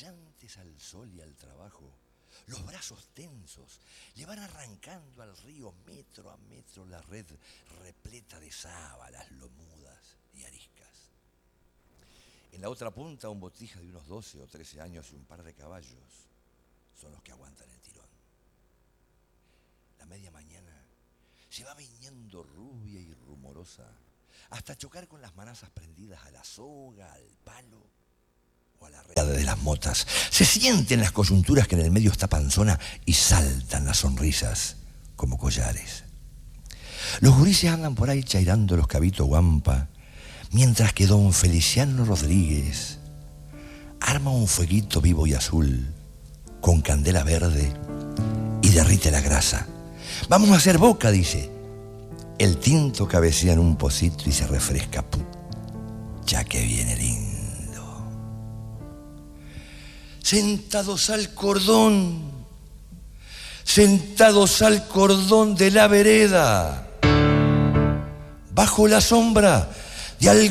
brillantes al sol y al trabajo, los brazos tensos, le van arrancando al río metro a metro la red repleta de sábalas, lomudas y ariscas. En la otra punta, un botija de unos 12 o 13 años y un par de caballos son los que aguantan el tirón. La media mañana se va viniendo rubia y rumorosa hasta chocar con las manazas prendidas a la soga, al palo o a la red de las motas. Se sienten las coyunturas que en el medio está panzona y saltan las sonrisas como collares. Los gurises andan por ahí chairando los cabitos guampa, mientras que don Feliciano Rodríguez arma un fueguito vivo y azul con candela verde y derrite la grasa. Vamos a hacer boca, dice. El tinto cabecea en un pocito y se refresca. Ya que viene lindo. Sentados al cordón de la vereda, bajo la sombra de algún